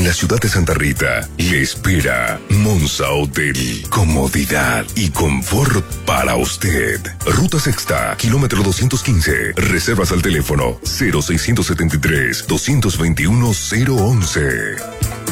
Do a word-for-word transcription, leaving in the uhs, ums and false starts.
en la ciudad de Santa Rita, le espera Monza Hotel. Comodidad y confort para usted. Ruta Sexta, kilómetro doscientos quince. Reservas al teléfono cero seiscientos setenta y tres, doscientos veintiuno, cero once.